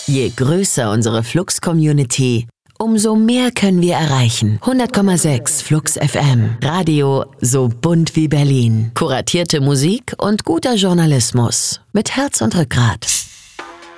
Je größer unsere Flux-Community, umso mehr können wir erreichen. 100,6 Flux FM. Radio so bunt wie Berlin. Kuratierte Musik und guter Journalismus. Mit Herz und Rückgrat.